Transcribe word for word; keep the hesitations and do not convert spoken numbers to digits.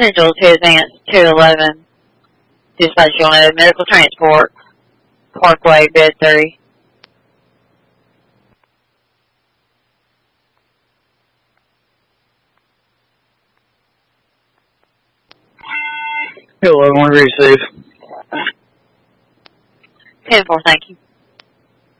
Central to advance two eleven. Dispatch unit, medical transport, Parkway, bed three. Hello, one receive. ten four, thank you.